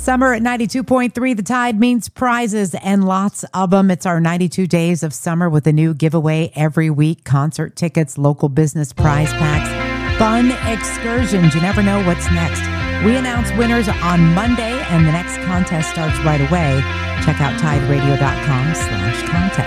Summer at 92.3, The Tide means prizes and lots of them. It's our 92 days of summer with a new giveaway every week. Concert tickets, local business prize packs, fun excursions. You never know what's next. We announce winners on Monday, and the next contest starts right away. Check out tideradio.com/contest.